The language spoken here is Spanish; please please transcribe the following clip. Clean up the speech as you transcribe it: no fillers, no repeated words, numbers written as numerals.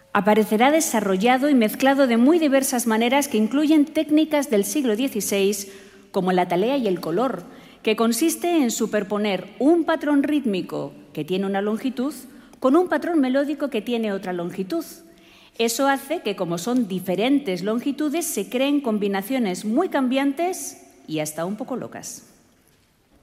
Aparecerá desarrollado y mezclado de muy diversas maneras que incluyen técnicas del siglo XVI, como la talea y el color, que consiste en superponer un patrón rítmico que tiene una longitud con un patrón melódico que tiene otra longitud. Eso hace que, como son diferentes longitudes, se creen combinaciones muy cambiantes y hasta un poco locas.